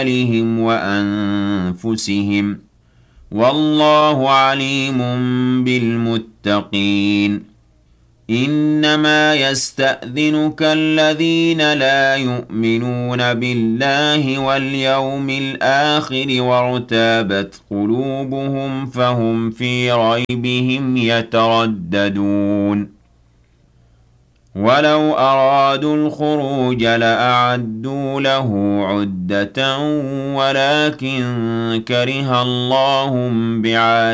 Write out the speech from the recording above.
أموالهم وأنفسهم والله عليم بالمتقين إنما يستأذنك الذين لا يؤمنون بالله واليوم الآخر وارتابت قلوبهم فهم في ريبهم يترددون ولو أرادوا الخروج لأعدوا له عدة ولكن كره الله بعاثهم